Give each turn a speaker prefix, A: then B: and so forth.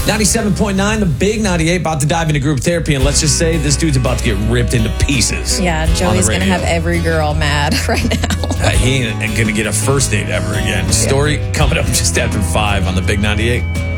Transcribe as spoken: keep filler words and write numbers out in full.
A: ninety-seven point nine, the big ninety-eight, about to dive into group therapy, and let's just say this dude's about to get ripped into pieces.
B: Yeah, Joey's going to have every girl mad right now.
A: uh, he ain't going to get a first date ever again. Story yeah. coming up just after five on the big ninety-eight.